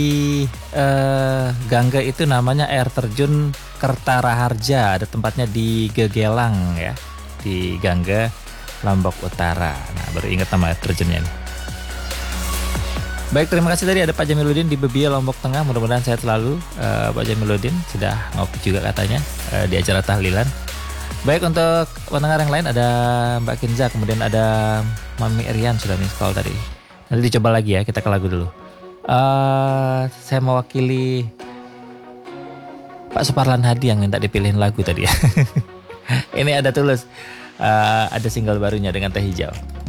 Gangga itu namanya air terjun Kertaraharja, ada tempatnya di Gegelang ya, di Gangga, Lombok Utara. Nah, baru ingat nama air terjunnya nih. Baik, terima kasih tadi ada Pak Jamiluddin di Bebia, Lombok Tengah. Mudah-mudahan sehat selalu. Pak Jamiluddin sudah ngopi juga katanya di acara tahlilan. Baik, untuk pendengar yang lain ada Mbak Kinza, kemudian ada Mami Erian sudah miss call tadi. Nanti dicoba lagi ya, kita ke lagu dulu. Saya mewakili Pak Suparlan Hadi yang minta dipilihin lagu tadi ya. Ini ada Tulus, ada single barunya dengan Teh Hijau.